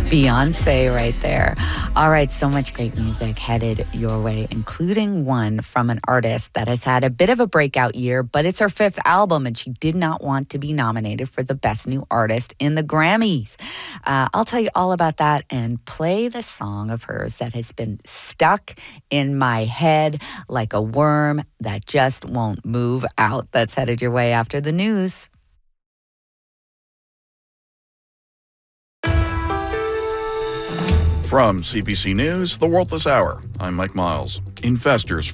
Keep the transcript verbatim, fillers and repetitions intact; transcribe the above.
Beyonce right there. All right, so much great music headed your way, including one from an artist that has had a bit of a breakout year, but it's her fifth album, and she did not want to be nominated for the Best New Artist in the Grammys. Uh, I'll tell you all about that and play the song of hers that has been stuck in my head like a worm that just won't move out. That's headed your way after the news. From C B C News, The World This Hour, I'm Mike Miles. Investors